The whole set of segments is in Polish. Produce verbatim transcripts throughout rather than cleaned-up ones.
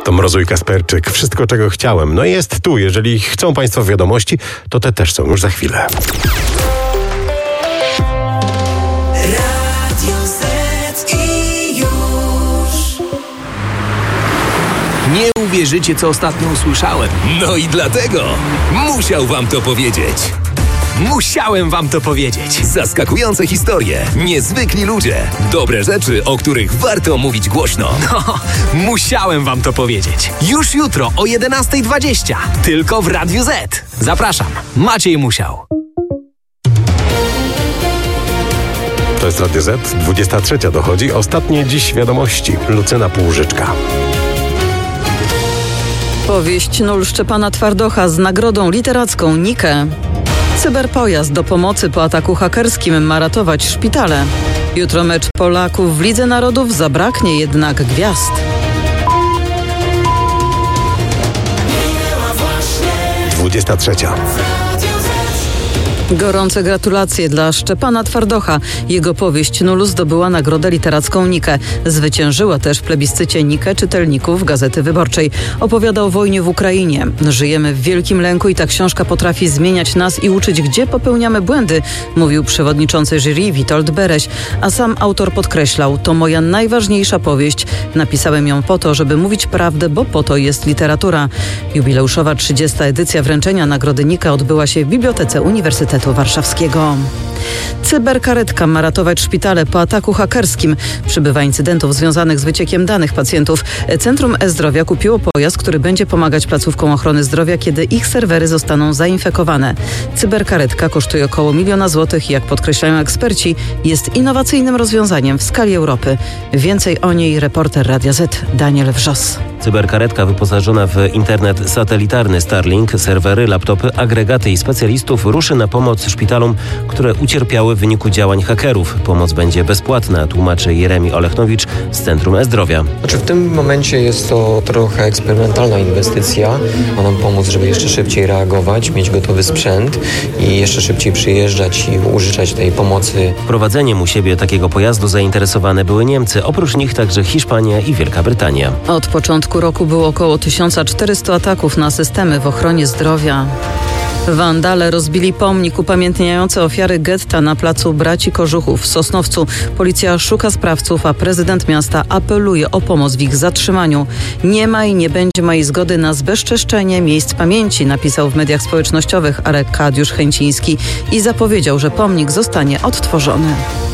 To Mrozu i Kasperczyk. Wszystko, czego chciałem. No jest tu. Jeżeli chcą Państwo wiadomości, to te też są już za chwilę. Nie uwierzycie, co ostatnio usłyszałem. No i dlatego musiał wam to powiedzieć. Musiałem wam to powiedzieć. Zaskakujące historie, niezwykli ludzie, dobre rzeczy, o których warto mówić głośno. No, musiałem wam to powiedzieć. Już jutro o jedenasta dwadzieścia. Tylko w Radiu Z. Zapraszam. Maciej Musiał. To jest Radio Z. dwudziesta trzecia dochodzi. Ostatnie dziś wiadomości. Lucyna Półżyczka. Powieść Nul Szczepana Twardocha z nagrodą literacką Nikę. Cyberpojazd do pomocy po ataku hakerskim ma ratować szpitale. Jutro mecz Polaków w Lidze Narodów, zabraknie jednak gwiazd. dwudziesta trzecia. Gorące gratulacje dla Szczepana Twardocha. Jego powieść Nul zdobyła nagrodę literacką Nikę. Zwyciężyła też w plebiscycie Nikę czytelników Gazety Wyborczej. Opowiada o wojnie w Ukrainie. Żyjemy w wielkim lęku i ta książka potrafi zmieniać nas i uczyć, gdzie popełniamy błędy, mówił przewodniczący jury Witold Bereś. A sam autor podkreślał, to moja najważniejsza powieść. Napisałem ją po to, żeby mówić prawdę, bo po to jest literatura. Jubileuszowa trzydziesta edycja wręczenia nagrody Nika odbyła się w Bibliotece Uniwersytetu Warszawskiego. Cyberkaretka ma ratować szpitale po ataku hakerskim. Przybywa incydentów związanych z wyciekiem danych pacjentów. Centrum E-Zdrowia kupiło pojazd, który będzie pomagać placówkom ochrony zdrowia, kiedy ich serwery zostaną zainfekowane. Cyberkaretka kosztuje około miliona złotych i, jak podkreślają eksperci, jest innowacyjnym rozwiązaniem w skali Europy. Więcej o niej reporter Radia Z Daniel Wrzos. Cyberkaretka wyposażona w internet satelitarny Starlink, serwery, laptopy, agregaty i specjalistów ruszy na pomoc szpitalom, które ucierpiały w wyniku działań hakerów. Pomoc będzie bezpłatna, tłumaczy Jeremi Olechnowicz z Centrum E-Zdrowia. Znaczy w tym momencie jest to trochę eksperymentalna inwestycja. Ma nam pomóc, żeby jeszcze szybciej reagować, mieć gotowy sprzęt i jeszcze szybciej przyjeżdżać i użyczać tej pomocy. Wprowadzeniem u siebie takiego pojazdu zainteresowane były Niemcy, oprócz nich także Hiszpania i Wielka Brytania. Od początku roku było około tysiąc czterysta ataków na systemy w ochronie zdrowia. Wandale rozbili pomnik upamiętniający ofiary getta na placu Braci Kożuchów w Sosnowcu. Policja szuka sprawców, a prezydent miasta apeluje o pomoc w ich zatrzymaniu. Nie ma i nie będzie mojej zgody na zbezczeszczenie miejsc pamięci, napisał w mediach społecznościowych Arkadiusz Chęciński i zapowiedział, że pomnik zostanie odtworzony.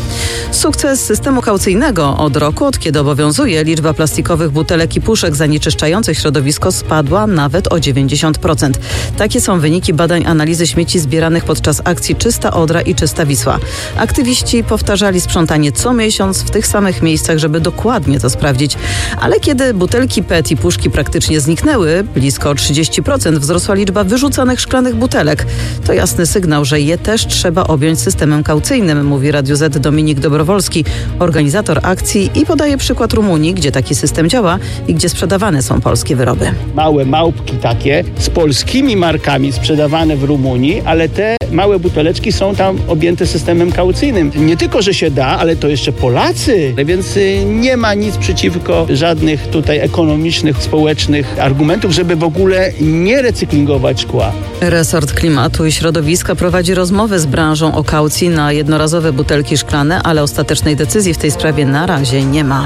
Sukces systemu kaucyjnego. Od roku, od kiedy obowiązuje, liczba plastikowych butelek i puszek zanieczyszczających środowisko spadła nawet o dziewięćdziesiąt procent. Takie są wyniki badań analizy śmieci zbieranych podczas akcji Czysta Odra i Czysta Wisła. Aktywiści powtarzali sprzątanie co miesiąc w tych samych miejscach, żeby dokładnie to sprawdzić. Ale kiedy butelki P E T i puszki praktycznie zniknęły, blisko o trzydzieści procent wzrosła liczba wyrzucanych szklanych butelek. To jasny sygnał, że je też trzeba objąć systemem kaucyjnym, mówi Radiu Z Dominik Dobrowolski, organizator akcji, i podaje przykład Rumunii, gdzie taki system działa i gdzie sprzedawane są polskie wyroby. Małe małpki takie z polskimi markami sprzedawane w Rumunii, ale te małe buteleczki są tam objęte systemem kaucyjnym. Nie tylko, że się da, ale to jeszcze Polacy, więc nie ma nic przeciwko żadnych tutaj ekonomicznych, społecznych argumentów, żeby w ogóle nie recyklingować szkła. Resort Klimatu i Środowiska prowadzi rozmowy z branżą o kaucji na jednorazowe butelki szklane, ale ostatecznej decyzji w tej sprawie na razie nie ma.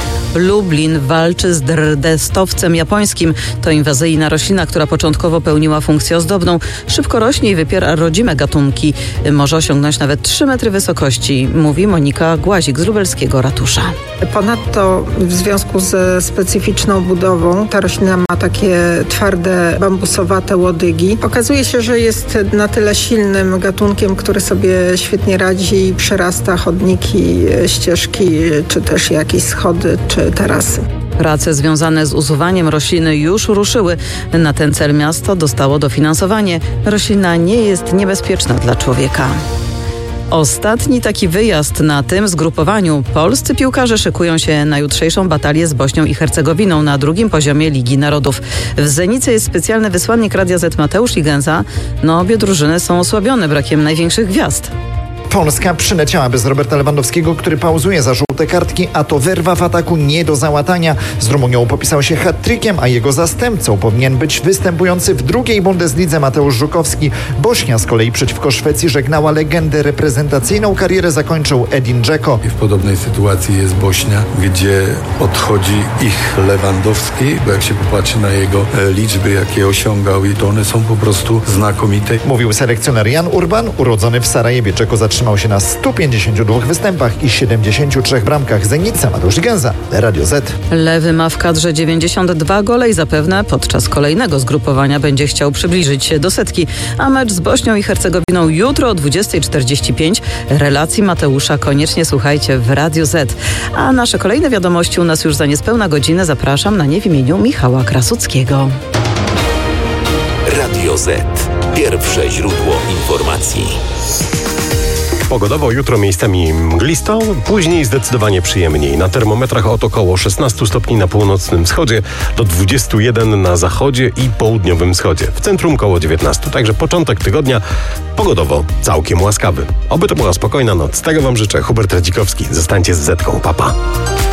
Lublin walczy z drzdestowcem japońskim. To inwazyjna roślina, która początkowo pełniła funkcję ozdobną. Szybko rośnie i wypiera rodzime gatunki. Może osiągnąć nawet trzy metry wysokości, mówi Monika Głazik z lubelskiego ratusza. Ponadto w związku ze specyficzną budową ta roślina ma takie twarde, bambusowate łodygi. Okazuje się, że jest na tyle silnym gatunkiem, który sobie świetnie radzi i przerasta chodniki, ścieżki, czy też jakieś schody, czy tarasy. Prace związane z usuwaniem rośliny już ruszyły. Na ten cel miasto dostało dofinansowanie. Roślina nie jest niebezpieczna dla człowieka. Ostatni taki wyjazd na tym zgrupowaniu. Polscy piłkarze szykują się na jutrzejszą batalię z Bośnią i Hercegowiną na drugim poziomie Ligi Narodów. W Zenicy jest specjalny wysłannik Radia Z Mateusz Igenza. No, obie drużyny są osłabione brakiem największych gwiazd. Polska przyleciała bez Roberta Lewandowskiego, który pauzuje za żółte kartki, a to wyrwa w ataku nie do załatania. Z Rumunią popisał się hat-trickiem, a jego zastępcą powinien być występujący w drugiej Bundeslidze Mateusz Żukowski. Bośnia z kolei przeciwko Szwecji żegnała legendę reprezentacyjną. Karierę zakończył Edin Dzeko. I w podobnej sytuacji jest Bośnia, gdzie odchodzi ich Lewandowski, bo jak się popatrzy na jego liczby, jakie osiągał, i to one są po prostu znakomite. Mówił selekcjoner Jan Urban. Urodzony w Sarajewie, Czeko zatrzymał się na stu pięćdziesięciu dwóch występach i siedemdziesięciu trzech bramkach. Zenica, Mateusz Gęza, Radio Z. Lewy ma w kadrze dziewięćdziesiąt dwa gole i zapewne podczas kolejnego zgrupowania będzie chciał przybliżyć się do setki. A mecz z Bośnią i Hercegowiną jutro o dwudziestej czterdzieści pięć. Relacji Mateusza koniecznie słuchajcie w Radio Z. A nasze kolejne wiadomości u nas już za niespełna godzinę. Zapraszam na nie w imieniu Michała Krasuckiego. Radio Z. Pierwsze źródło informacji. Pogodowo jutro miejscami mglisto, później zdecydowanie przyjemniej. Na termometrach od około szesnastu stopni na północnym wschodzie do dwudziestu jeden na zachodzie i południowym wschodzie. W centrum koło dziewiętnastu, także początek tygodnia pogodowo całkiem łaskawy. Oby to była spokojna noc. Tego wam życzę. Hubert Radzikowski. Zostańcie z Zetką. Pa, pa.